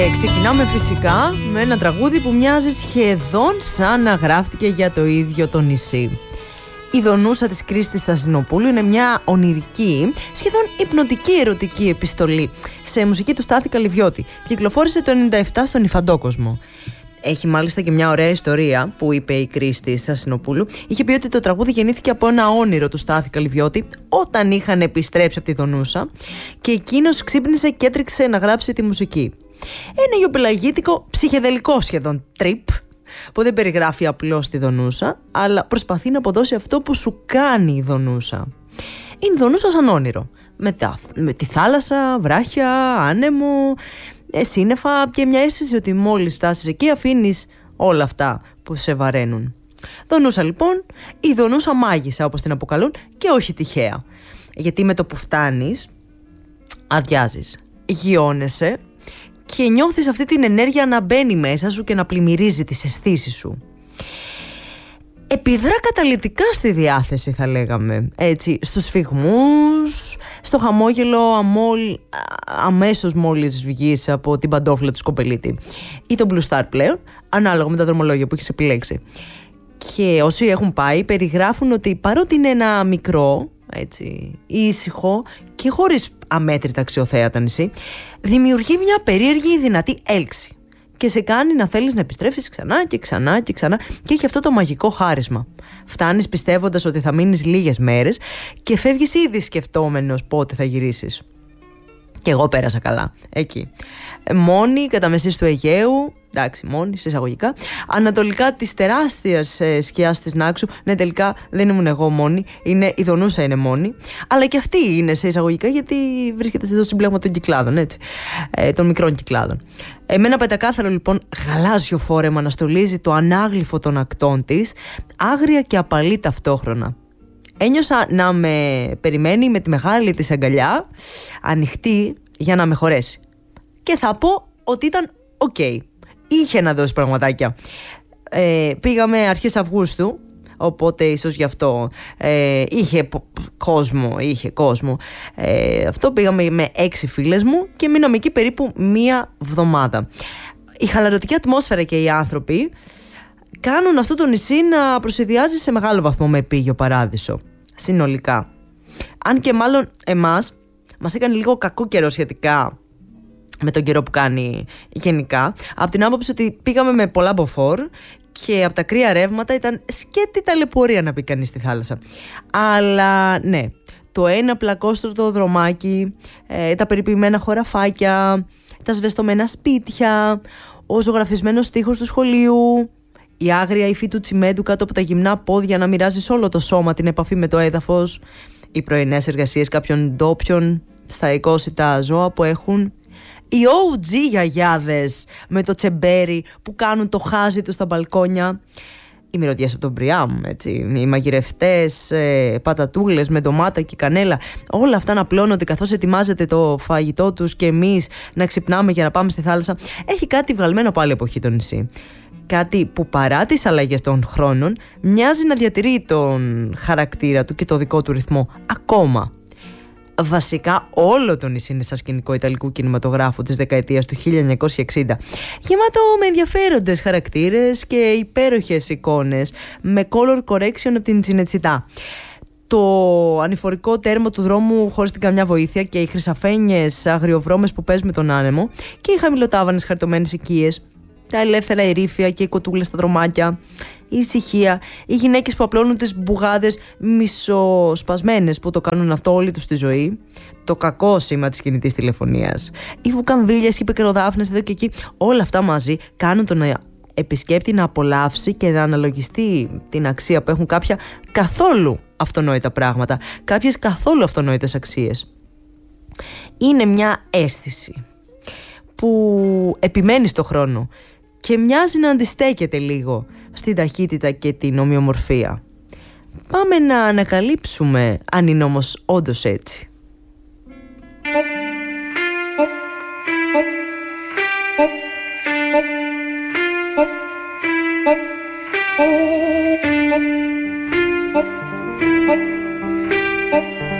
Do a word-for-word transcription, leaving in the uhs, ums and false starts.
Και ξεκινάμε φυσικά με ένα τραγούδι που μοιάζει σχεδόν σαν να γράφτηκε για το ίδιο το νησί. Η Δονούσα της Κρίστης Ασηνοπούλου είναι μια ονειρική, σχεδόν υπνοτική ερωτική επιστολή σε μουσική του Στάθη Καλυβιώτη. Κυκλοφόρησε το ενενήντα επτά στον Υφαντόκοσμο. Έχει μάλιστα και μια ωραία ιστορία που είπε η Κρίστη Ασηνοπούλου. Είχε πει ότι το τραγούδι γεννήθηκε από ένα όνειρο του Στάθη Καλυβιώτη όταν είχαν επιστρέψει από τη Δονούσα και εκείνος ξύπνησε και έτρεξε να γράψει τη μουσική. Ένα γιοπελαγίτικο, ψυχεδελικό σχεδόν τρίπ που δεν περιγράφει απλώς τη Δονούσα, αλλά προσπαθεί να αποδώσει αυτό που σου κάνει η Δονούσα. Είναι η Δονούσα σαν όνειρο. Με, τα, με τη θάλασσα, βράχια, άνεμο, σύννεφα και μια αίσθηση ότι μόλις φτάσεις εκεί αφήνεις όλα αυτά που σε βαραίνουν. Δονούσα λοιπόν, η Δονούσα μάγισσα όπως την αποκαλούν και όχι τυχαία. Γιατί με το που φτάνεις αδειάζεις, γιώνεσαι και νιώθεις αυτή την ενέργεια να μπαίνει μέσα σου και να πλημμυρίζει τις αισθήσεις σου. Επιδρά καταλυτικά στη διάθεση, θα λέγαμε, έτσι, στους σφιγμούς, στο χαμόγελο αμόλ, αμέσως μόλις βγεις από την παντόφλα του σκοπελίτη ή τον Blue Star πλέον, ανάλογα με τα δρομολόγια που έχεις επιλέξει. Και όσοι έχουν πάει περιγράφουν ότι παρότι είναι ένα μικρό, έτσι, ήσυχο και χωρίς αμέτρητα αξιοθέατα νησί, δημιουργεί μια περίεργη δυνατή έλξη και σε κάνει να θέλεις να επιστρέφεις ξανά και ξανά και ξανά και έχει αυτό το μαγικό χάρισμα. Φτάνεις πιστεύοντας ότι θα μείνεις λίγες μέρες και φεύγεις ήδη σκεφτόμενος πότε θα γυρίσεις. Και εγώ πέρασα καλά εκεί. Μόνη κατά μεσής του Αιγαίου, εντάξει, μόνη, σε εισαγωγικά, ανατολικά της τεράστιας ε, σκιάς της Νάξου. Ναι, τελικά δεν ήμουν εγώ μόνη, είναι η Δονούσα είναι μόνη. Αλλά και αυτή είναι σε εισαγωγικά γιατί βρίσκεται στο συμπλέγμα των κυκλάδων, έτσι, ε, των μικρών κυκλάδων. Ε, με ένα πεντακάθαρο λοιπόν γαλάζιο φόρεμα να στολίζει το ανάγλυφο των ακτών της, άγρια και απαλή ταυτόχρονα. Ένιωσα να με περιμένει με τη μεγάλη της αγκαλιά ανοιχτή για να με χωρέσει. Και θα πω ότι ήταν οκ. Okay. Είχε να δώσει πραγματάκια. Ε, πήγαμε αρχές Αυγούστου, οπότε ίσως γι' αυτό ε, είχε κόσμο, είχε κόσμο. Ε, αυτό πήγαμε με έξι φίλες μου και μείναμε εκεί περίπου μία βδομάδα. Η χαλαρωτική ατμόσφαιρα και οι άνθρωποι κάνουν αυτό το νησί να προσυδειάζει σε μεγάλο βαθμό με επίγειο παράδεισο. Συνολικά. Αν και μάλλον εμάς μας έκανε λίγο κακό καιρό σχετικά με τον καιρό που κάνει γενικά, από την άποψη ότι πήγαμε με πολλά μποφόρ και από τα κρύα ρεύματα ήταν σκέτη ταλαιπωρία να πει κανείς στη θάλασσα. Αλλά ναι, το ένα πλακόστρωτο δρομάκι, ε, τα περιποιημένα χωραφάκια, τα σβεστομένα σπίτια, ο ζωγραφισμένος τοίχος του σχολείου, η άγρια υφή του τσιμέντου κάτω από τα γυμνά πόδια να μοιράζεις όλο το σώμα την επαφή με το έδαφος, οι πρωινές εργασίες κάποιων ντόπιων στα εικόσιτα ζώα που έχουν, οι ο τζι γιαγιάδες με το τσεμπέρι που κάνουν το χάζι τους στα μπαλκόνια, οι μυρωδιές από τον Μπριάμ, έτσι, οι μαγειρευτές, ε, πατατούλες με ντομάτα και κανέλα, όλα αυτά να πλώνονται καθώς ετοιμάζεται το φαγητό τους και εμείς να ξυπνάμε για να πάμε στη θάλασσα. Έχει κάτι βγαλμένο από άλλη εποχή το νησί. Κάτι που παρά τις αλλαγές των χρόνων μοιάζει να διατηρεί τον χαρακτήρα του και το δικό του ρυθμό ακόμα. Βασικά όλο το νησί είναι σαν σκηνικό ιταλικού κινηματογράφου της δεκαετίας του χίλια εννιακόσια εξήντα, γεμάτο με ενδιαφέροντες χαρακτήρες και υπέροχες εικόνες με color correction από την Τσινετσιτά. Το ανηφορικό τέρμα του δρόμου χωρίς την καμιά βοήθεια και οι χρυσαφένιες αγριοβρώμες που παίζουν με τον άνεμο και οι χαμηλοτάβανες χαρτωμένες οικίες, τα ελεύθερα ερήφια και οι κοτούλες στα δρομάκια, η ησυχία, οι γυναίκες που απλώνουν τις μπουγάδες μισοσπασμένες που το κάνουν αυτό όλη τους τη ζωή, το κακό σήμα της κινητής τηλεφωνίας, οι βουκαμβίλιες και οι πικροδάφνες εδώ και εκεί, όλα αυτά μαζί κάνουν τον επισκέπτη να απολαύσει και να αναλογιστεί την αξία που έχουν κάποια καθόλου αυτονόητα πράγματα, κάποιες καθόλου αυτονόητες αξίες. Είναι μια αίσθηση που επιμένει στο χρόνο και μοιάζει να αντιστέκεται λίγο στην ταχύτητα και την ομοιομορφία. Πάμε να ανακαλύψουμε αν είναι όμως όντως έτσι.